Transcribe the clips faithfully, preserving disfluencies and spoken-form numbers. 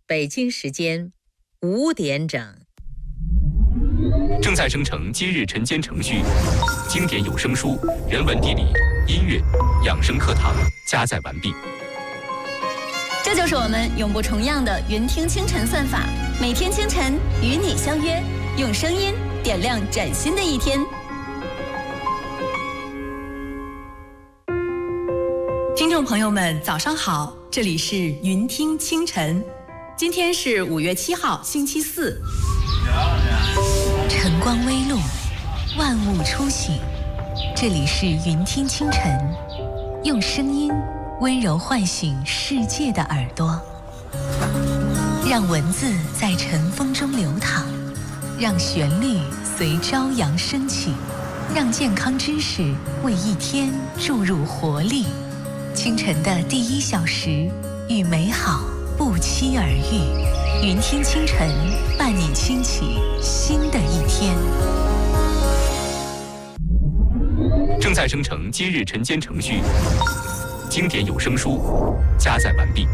北京时间五点整。 正在生成今日晨间程序，经典有声书、人文地理、音乐、养生课堂加载完毕。 这就是我们永不重样的云听清晨算法，每天清晨与你相约，用声音点亮崭新的一天。听众朋友们，早上好，这里是云听清晨，今天是五月七号，星期四。 晨光微露，万物初醒，这里是云听清晨，用声音温柔唤醒世界的耳朵，让文字在晨风中流淌，让旋律随朝阳升起，让健康知识为一天注入活力。清晨的第一小时，与美好不期而遇，云听清晨，伴你轻启新的一天。 正在生成今日晨间程序，经典有声书加载完毕。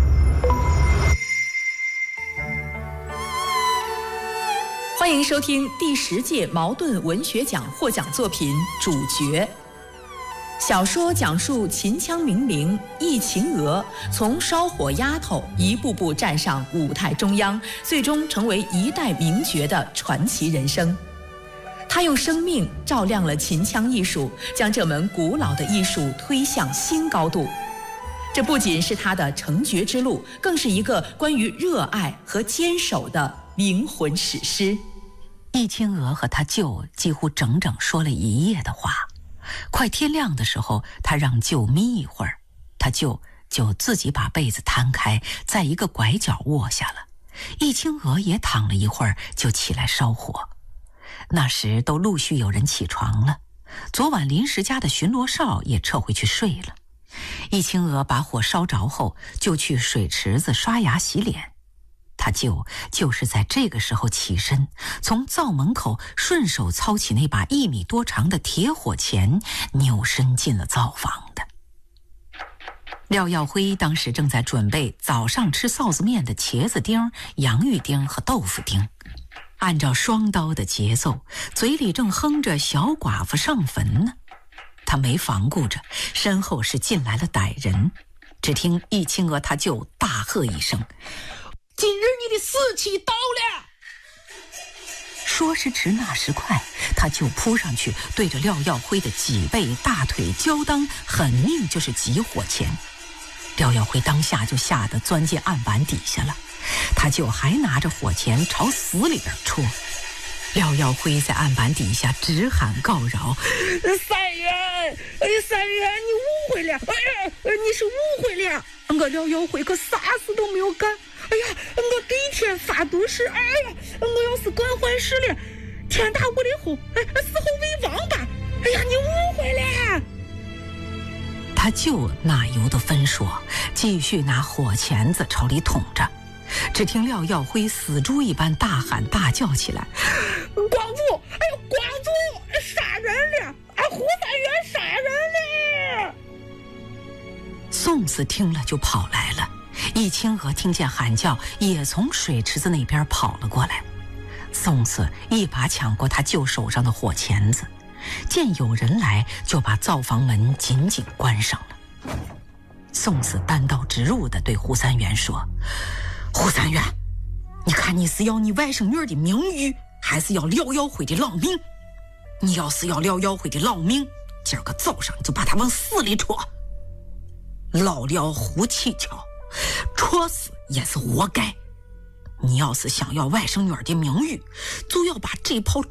欢迎收听第十届茅盾文学奖获奖作品《主角》。小说讲述秦腔名伶易秦娥从烧火丫头一步步站上舞台中央，最终成为一代名角的传奇人生。她用生命照亮了秦腔艺术，将这门古老的艺术推向新高度。这不仅是她的成角之路，更是一个关于热爱和坚守的灵魂史诗。 易秦娥和她舅几乎整整说了一夜的话。快天亮的时候，他让舅眯一会儿，他舅就自己把被子摊开，在一个拐角卧下了。易秦娥也躺了一会儿，就起来烧火。那时都陆续有人起床了，昨晚临时家的巡逻哨也撤回去睡了。易秦娥把火烧着后，就去水池子刷牙洗脸。他舅就是在这个时候起身，从灶门口顺手操起那把一米多长的铁火钳，扭身进了灶房的。廖耀辉当时正在准备早上吃臊子面的茄子丁、洋芋丁和豆腐丁，按照双刀的节奏，嘴里正哼着小寡妇上坟呢。他没防顾着，身后是进来了歹人。只听易秦娥他舅大喝一声：“今日你的死期到了！”说时迟，那时快，他就扑上去，对着廖耀辉的脊背、大腿、胶裆狠命就是几火钳。廖耀辉当下就吓得钻进案板底下了，他就还拿着火钳朝死里边戳。廖耀辉在案板底下直喊告饶：“三元，哎，三元，你误会了，哎呀，你是误会了，我廖耀辉可啥事都没有干。哎呀，我给天发毒誓，哎呀，我要是干坏事了，天打我的后，哎，死后为王八。哎呀，你误会了。”他舅哪由得分说，继续拿火钳子朝里捅着。只听廖耀辉死猪一般大喊大叫起来：“光祖，哎呦，光祖，杀人了！啊，胡三元杀人了！”宋子听了就跑来了。易秦娥听见喊叫，也从水池子那边跑了过来。宋子一把抢过他舅手上的火钳子，见有人来，就把灶房门紧紧关上了。宋子单刀直入地对胡三元说：“胡三元，你看你是要你外甥女的名誉，还是要廖耀辉的老命？你要是要廖耀辉的老命，今儿个早上就把他往死里戳。老廖胡七巧，戳死也是活该。你要是想要外甥女的名誉，就要把这炮